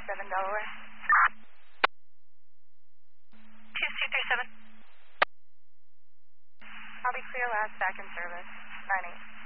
Delaware. 2237. I'll be clear last back in service. 9-8.